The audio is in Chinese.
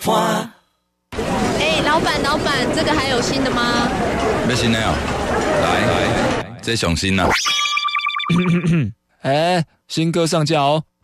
老板，这个还有新的吗？ 要新的哦，来，这上新啊！ 新歌上架哦。